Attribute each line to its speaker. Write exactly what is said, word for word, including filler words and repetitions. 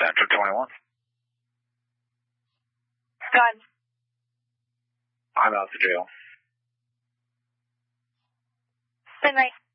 Speaker 1: Center twenty-one.
Speaker 2: Gun.
Speaker 1: I'm out the jail.
Speaker 2: Good night.